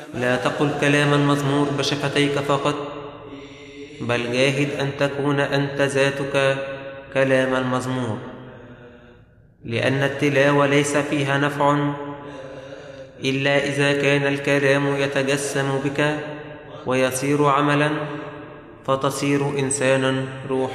لا تقل كلام المزمور بشفتيك فقط، بل جاهد أن تكون أنت ذاتك كلام المزمور، لأن التلاوة ليس فيها نفع إلا إذا كان الكلام يتجسم بك ويصير عملا، فتصير إنسانا روحيا.